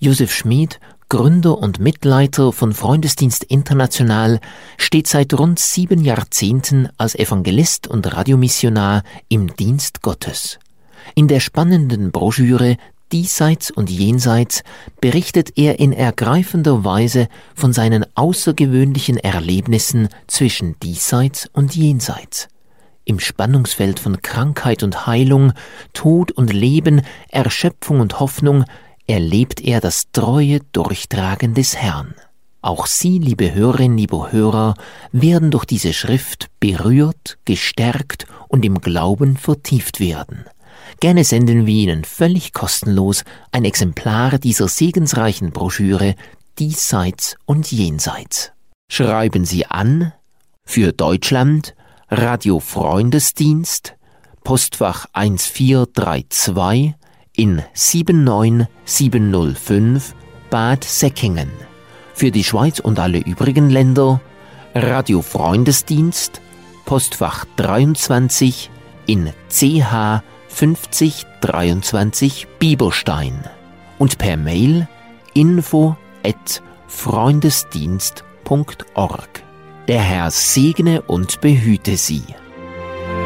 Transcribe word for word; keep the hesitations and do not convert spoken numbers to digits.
Josef Schmid, Gründer und Mitleiter von Freundesdienst International, steht seit rund sieben Jahrzehnten als Evangelist und Radiomissionar im Dienst Gottes. In der spannenden Broschüre Diesseits und Jenseits berichtet er in ergreifender Weise von seinen außergewöhnlichen Erlebnissen zwischen Diesseits und Jenseits. Im Spannungsfeld von Krankheit und Heilung, Tod und Leben, Erschöpfung und Hoffnung erlebt er das treue Durchtragen des Herrn. Auch Sie, liebe Hörerinnen, liebe Hörer, werden durch diese Schrift berührt, gestärkt und im Glauben vertieft werden. Gerne senden wir Ihnen völlig kostenlos ein Exemplar dieser segensreichen Broschüre Diesseits und Jenseits. Schreiben Sie an für Deutschland Radio Freundesdienst, Postfach eins vier drei zwei in sieben neun sieben null fünf Bad Säckingen. Für die Schweiz und alle übrigen Länder Radio Freundesdienst, Postfach dreiundzwanzig in C H fünfzig dreiundzwanzig Bieberstein und per Mail info at freundesdienst punkt org. Der Herr segne und behüte Sie.